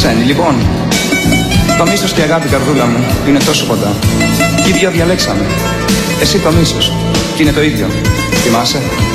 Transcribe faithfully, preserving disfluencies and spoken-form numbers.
ξένη. Λοιπόν, το μίσος και η αγάπη, καρδούλα μου, είναι τόσο κοντά. Κι οι δυο διαλέξαμε. Εσύ το μίσος, κι είναι το ίδιο. Θυμάσαι?